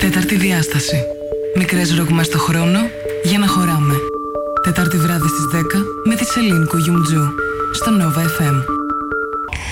Τέταρτη διάσταση. Μικρές ροκ μες στο χρόνο για να χωράμε. Τετάρτη βράδυ στις 10 με τη Σελήνη Κουγιουμτζού στο Nova FM.